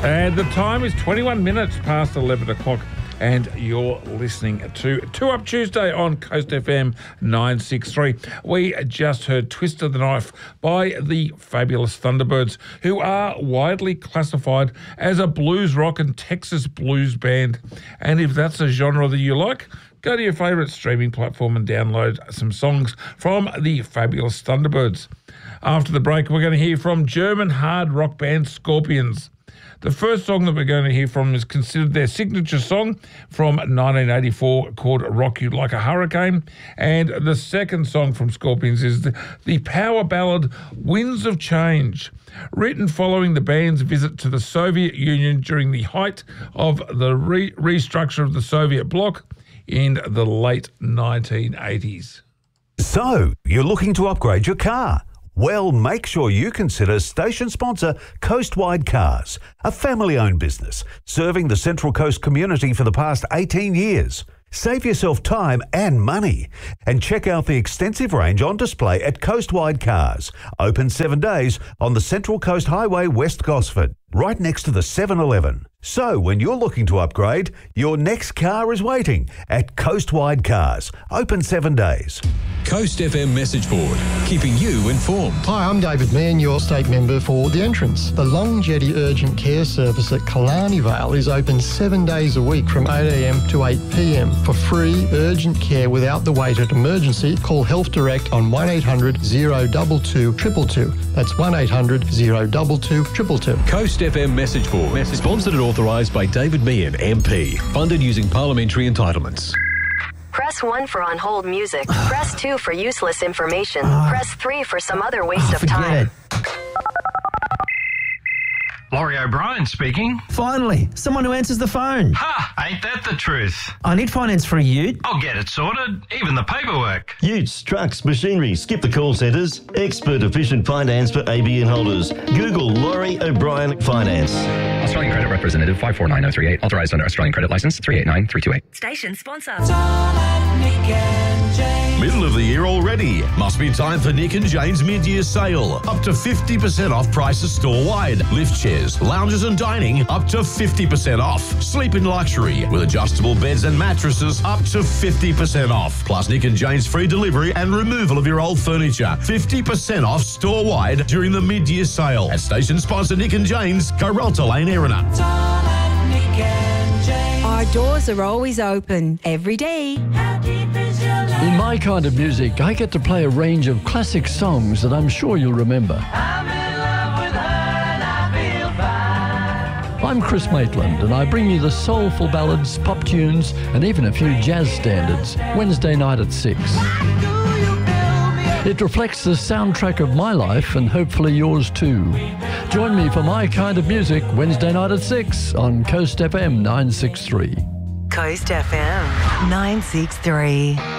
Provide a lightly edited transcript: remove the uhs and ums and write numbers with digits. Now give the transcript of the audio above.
And the time is 21 minutes past 11 o'clock. And you're listening to 2 Up Tuesday on Coast FM 963. We just heard Twist of the Knife by the fabulous Thunderbirds, who are widely classified as a blues rock and Texas blues band. And if that's a genre that you like, go to your favourite streaming platform and download some songs from the fabulous Thunderbirds. After the break, we're going to hear from German hard rock band Scorpions. The first song that we're going to hear from is considered their signature song from 1984 called Rock You Like a Hurricane. And the second song from Scorpions is the power ballad Winds of Change, written following the band's visit to the Soviet Union during the height of the restructure of the Soviet bloc in the late 1980s. So, you're looking to upgrade your car? Well, make sure you consider station sponsor Coastwide Cars, a family-owned business serving the Central Coast community for the past 18 years. Save yourself time and money and check out the extensive range on display at Coastwide Cars, open 7 days on the Central Coast Highway, West Gosford, right next to the 7-Eleven. So when you're looking to upgrade, your next car is waiting at Coastwide Cars, open 7 days. Coast FM message board, keeping you informed. Hi, I'm David Mann, your state member for The Entrance. The Long Jetty Urgent Care Service at Killarney Vale is open 7 days a week from 8 a.m. to 8 p.m. For free urgent care without the wait at emergency, call Health Direct on 1800 022 222. That's 1800 022 222. Coast FM message board, sponsored and authorised by David Meehan, MP. Funded using parliamentary entitlements. Press 1 for on hold music. Press 2 for useless information. Press 3 for some other waste of time. Laurie O'Brien speaking. Finally, someone who answers the phone. Ha! Ain't that the truth? I need finance for a ute. I'll get it sorted, even the paperwork. Utes, trucks, machinery, skip the call centres. Expert efficient finance for ABN holders. Google Laurie O'Brien Finance. Australian Credit Representative 549038. Authorised under Australian Credit Licence 389328. Station sponsor. Middle of the year already. Must be time for Nick and Jane's mid-year sale. Up to 50% off prices store-wide. Lift chairs, lounges and dining up to 50% off. Sleep in luxury with adjustable beds and mattresses up to 50% off. Plus Nick and Jane's free delivery and removal of your old furniture. 50% off store-wide during the mid-year sale. At station sponsor Nick and Jane's, Coralta Lane, Erina. Our doors are always open, every day. In My Kind of Music, I get to play a range of classic songs that I'm sure you'll remember. I'm Chris Maitland, and I bring you the soulful ballads, pop tunes, and even a few jazz standards, Wednesday night at 6. It reflects the soundtrack of my life and hopefully yours too. Join me for My Kind of Music, Wednesday night at 6 on Coast FM 963. Coast FM 963.